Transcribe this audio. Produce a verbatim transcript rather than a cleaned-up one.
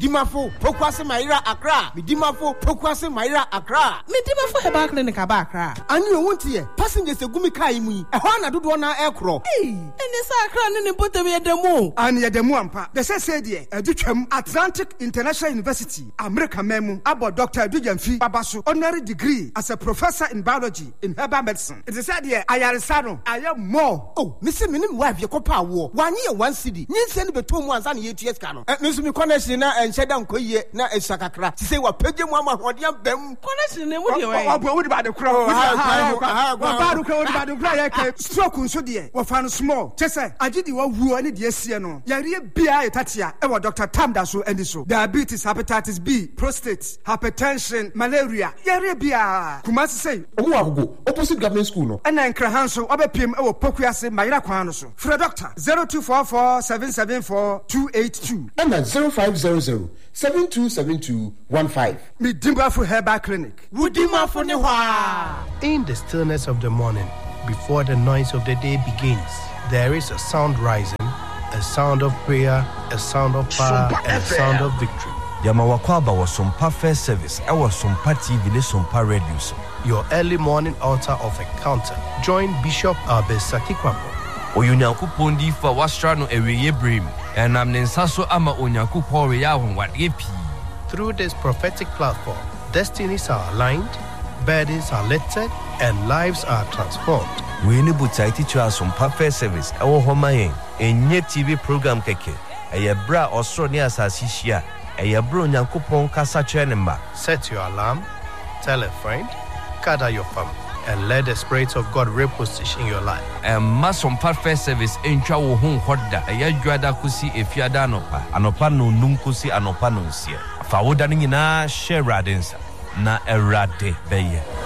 Dimafo Pokwase Maira Accra. Me Dimafo Pokwase Maira Accra. Me Dimafo Herbal Clinic aba Accra. Ani o wontie passengers egumi kai mu yi. Ehwa na dodo na ekro. Hey, ene sa Accra ne ne botem ye demo. Ani ye demo ampa. De se se de edutwam Atlantic International University, America memu. Abo Doctor Edujamfi Babaso honorary degree as a professor in biology in herbal medicine. It is said here ayaresa no aye more. Oh, me se me nim wife ye kopa wo. Wanye ye one city. Nyinse ne beto mu ansa ne ye tues ka no. Eh me so me connection na enhyeda nkoyie na esakakra. Ti se wa pagye mu amahode ambam. Connection ne mu de we. Obo wo de ba de kro. Ha ha ba do kro wo de ba de kro ye ke stroke nso de. Wo fa no small. Chese agidi wo wuo ne de asie no. Yare bia etatia e wo Doctor Tamda so eni so. Diabetes, hepatitis B, prostate, hypertension, malaria. Yare bia. Kumasi say owo agogo opposite government school no. Ena nkrahan so obepiem e wo Pokuase Mayira kwan no so. Free doctor zero two four four seven seven four two eight two. Ena zero five zero zero seven two seven two one five. Me Dimafo Herbal Clinic. Wudimafo ne hwa. In the stillness of the morning, before the noise of the day begins, there is a sound rising, a sound of prayer, a sound of power, and a sound of victory. Yamawakwaba was some first service. I was some T V, some radio. Your early morning altar of encounter. Join Bishop Albesaki Kwambo. Oyunyaku Pondi for Wastrano Eweye Brim, and I'm Nensaso Ama Onyaku Poria what epi. Through this prophetic platform, destinies are aligned, burdens are lifted, and lives are transformed. We need to teach us some perfect service. Our home in a T V program keke. A bra or so near Sasisia. A bro Nyankupon Kasa Chenemba. Set your alarm, tell a friend, gather your family, and let the Spirit of God reposition your life. And Mason perfect service in Chawo Home Hoda. A Yajuada Kusi if Yadanopa, Anopano Nunkusi Anopanunsia. Fawodanina Sheradinsa. Na erade beye.